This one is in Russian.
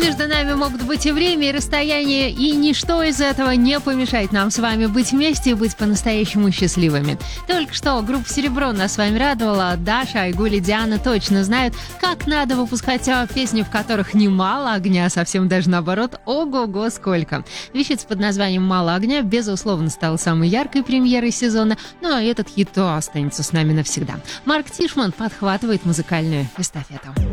Между нами могут быть и время, и расстояние, и ничто из этого не помешает нам с вами быть вместе и быть по-настоящему счастливыми. Только что группа «Серебро» нас с вами радовала. Даша, Айгуль и Диана точно знают, как надо выпускать песни, в которых немало огня, совсем даже наоборот, ого-го сколько. Вещица под названием «Мало огня» безусловно стала самой яркой премьерой сезона, но этот хит останется с нами навсегда. Марк Тишман подхватывает музыкальную эстафету.